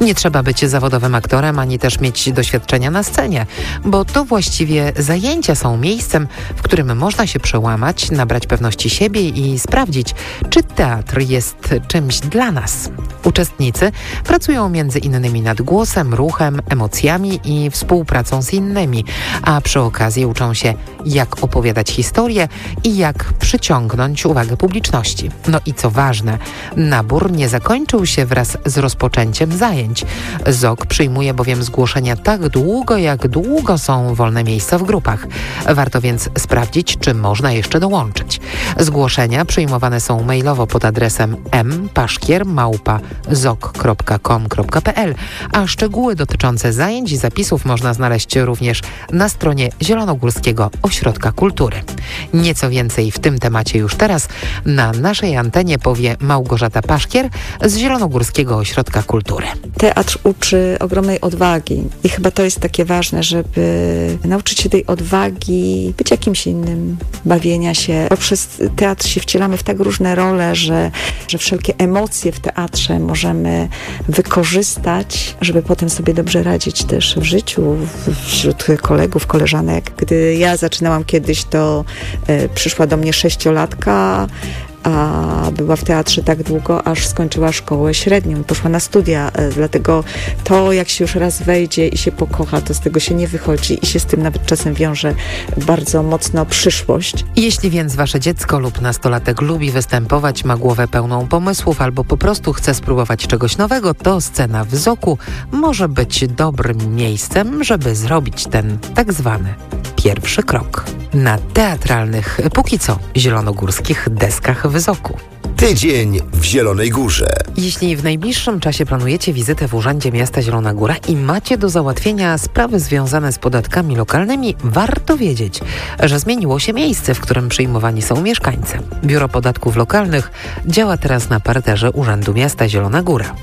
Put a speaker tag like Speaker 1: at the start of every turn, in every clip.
Speaker 1: Nie trzeba być zawodowym aktorem, ani też mieć doświadczenia na scenie, bo to właściwie zajęcia są miejscem, w którym można się przełamać, nabrać pewności siebie i sprawdzić, czy teatr jest czymś dla nas. Uczestnicy pracują między innymi nad głosem, ruchem, emocjami i współpracą z innymi, a przy okazji uczą się, jak opowiadać historię i jak przyciągnąć uwagę publiczności. No i co ważne, nabór nie zakończył się wraz z rozpoczęciem zajęć. ZOK przyjmuje bowiem zgłoszenia tak długo, jak długo są wolne miejsca w grupach. Warto więc sprawdzić, czy można jeszcze dołączyć. Zgłoszenia przyjmowane są mailowo pod adresem mpaszkier@zok.com.pl, a szczegóły dotyczące zajęć i zapisów można znaleźć również na stronie Zielonogórskiego Ośrodka Kultury. Nieco więcej w tym temacie już teraz na naszej antenie powie Małgorzata Paszkier z Zielonogórskiego Ośrodka Kultury.
Speaker 2: Teatr uczy ogromnej odwagi i chyba to jest takie ważne, żeby nauczyć się tej odwagi, być jakimś innym, bawienia się. Poprzez teatr się wcielamy w tak różne role, że wszelkie emocje w teatrze możemy wykorzystać, żeby potem sobie dobrze radzić też w życiu, wśród kolegów, koleżanek. Gdy ja zaczynałam kiedyś, to przyszła do mnie 6-latka, a była w teatrze tak długo, aż skończyła szkołę średnią, poszła na studia, dlatego to, jak się już raz wejdzie i się pokocha, to z tego się nie wychodzi i się z tym nawet czasem wiąże bardzo mocno przyszłość.
Speaker 1: Jeśli więc wasze dziecko lub nastolatek lubi występować, ma głowę pełną pomysłów albo po prostu chce spróbować czegoś nowego, to scena w ZOK-u może być dobrym miejscem, żeby zrobić ten tak zwany pierwszy krok na teatralnych, póki co zielonogórskich deskach w ZOK-u.
Speaker 3: Tydzień w Zielonej Górze.
Speaker 1: Jeśli w najbliższym czasie planujecie wizytę w Urzędzie Miasta Zielona Góra i macie do załatwienia sprawy związane z podatkami lokalnymi, warto wiedzieć, że zmieniło się miejsce, w którym przyjmowani są mieszkańcy. Biuro Podatków Lokalnych działa teraz na parterze Urzędu Miasta Zielona Góra.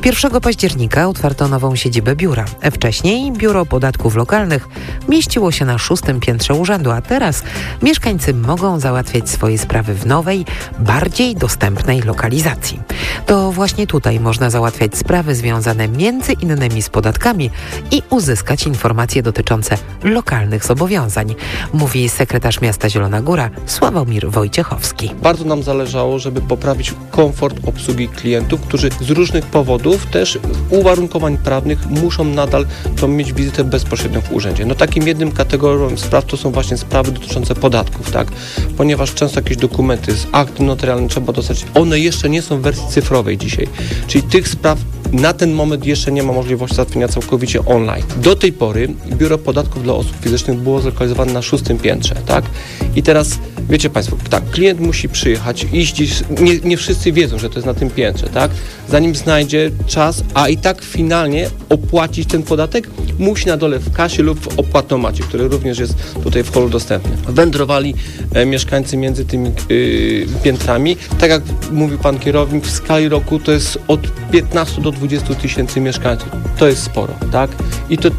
Speaker 1: 1 października otwarto nową siedzibę biura. Wcześniej Biuro Podatków Lokalnych mieściło się na 6. piętrze urzędu, a teraz mieszkańcy mogą załatwiać swoje sprawy w nowej, bardziej dostępnej lokalizacji. To właśnie tutaj można załatwiać sprawy związane między innymi z podatkami i uzyskać informacje dotyczące lokalnych zobowiązań, mówi sekretarz miasta Zielona Góra Sławomir Wojciechowski.
Speaker 4: Bardzo nam zależało, żeby poprawić komfort obsługi klientów, którzy z różnych powodów, też uwarunkowań prawnych, muszą nadal to mieć wizytę bezpośrednio w urzędzie. No takim jednym kategorią spraw to są właśnie sprawy dotyczące podatków, tak? Ponieważ często jakieś dokumenty z aktem notarialnym trzeba dostać, one jeszcze nie są w wersji cyfrowej dzisiaj, czyli tych spraw na ten moment jeszcze nie ma możliwości załatwienia całkowicie online. Do tej pory Biuro Podatków dla Osób Fizycznych było zlokalizowane na 6. piętrze, tak? I teraz, wiecie Państwo, tak, klient musi przyjechać, iść gdzieś, nie wszyscy wiedzą, że to jest na tym piętrze, tak? Zanim znajdzie czas, a i tak finalnie opłacić ten podatek, musi na dole w kasie lub w opłatomacie, który również jest tutaj w holu dostępny. Wędrowali mieszkańcy między tymi piętrami. Tak jak mówił Pan kierownik, w skali roku to jest od 15 do 20 tysięcy mieszkańców. To jest sporo, tak? I to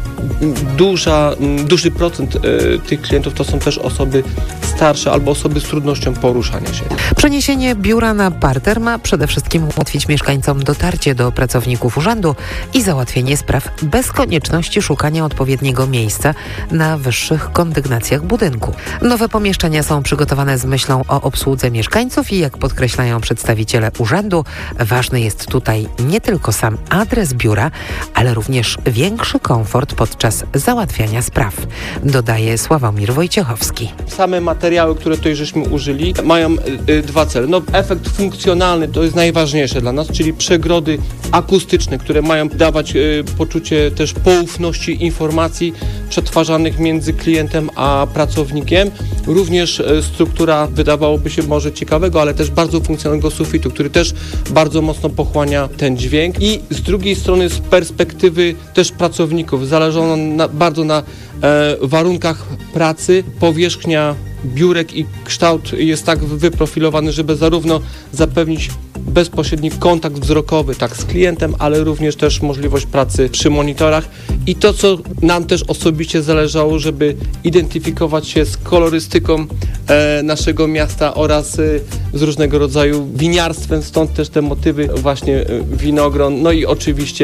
Speaker 4: duży procent tych klientów to są też osoby starsze albo osoby z trudnością poruszania się.
Speaker 1: Przeniesienie biura na parter ma przede wszystkim ułatwić mieszkańcom dotarcie do pracowników urzędu i załatwienie spraw bez konieczności szukania odpowiedniego miejsca na wyższych kondygnacjach budynku. Nowe pomieszczenia są przygotowane z myślą o obsłudze mieszkańców i jak podkreślają przedstawiciele urzędu, ważny jest tutaj nie tylko sam adres biura, ale również większy komfort podczas załatwiania spraw, dodaje Sławomir Wojciechowski.
Speaker 4: Same materiały, które tutaj żeśmy użyli, mają dwa cele. No, efekt funkcjonalny to jest najważniejsze dla nas, czyli przegrody akustyczne, które mają dawać poczucie też poufności informacji przetwarzanych między klientem a pracownikiem. Również struktura, wydawałoby się może ciekawego, ale też bardzo funkcjonalnego sufitu, który też bardzo mocno pochłania ten dźwięk. I z drugiej strony z perspektywy też pracowników zależało bardzo na warunkach pracy. Powierzchnia biurek i kształt jest tak wyprofilowany, żeby zarówno zapewnić bezpośredni kontakt wzrokowy tak z klientem, ale również też możliwość pracy przy monitorach i to, co nam też osobiście zależało, żeby identyfikować się z kolorystyką naszego miasta oraz z różnego rodzaju winiarstwem, stąd też te motywy właśnie winogron, no i oczywiście